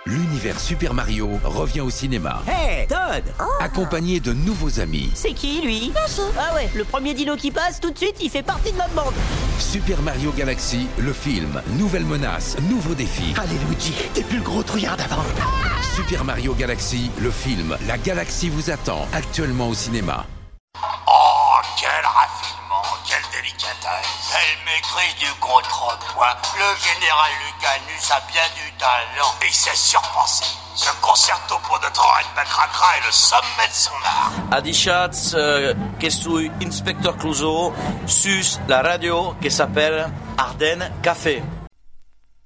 l'univers Super Mario revient au cinéma. Hey, Todd! Accompagné de nouveaux amis. C'est qui, lui? Ah ouais, le premier dino qui passe, tout de suite, il fait partie de notre bande. Super Mario Galaxy, le film. Nouvelle menace, nouveau défi. Allez, Luigi, t'es plus le gros trouillard d'avant. Super Mario Galaxy, le film. La galaxie vous attend, actuellement au cinéma. Oh, quel raffinement, quelle délicatesse. Elle maîtrise du contrepoint. Le général Lucanus a bien du talent. Et il sait surpenser. Ce concerto pour de trompette cracra est le sommet de son art. Adi Schatz, che sui Inspector Clouseau, sus la radio che s'appelle Ardennes Café.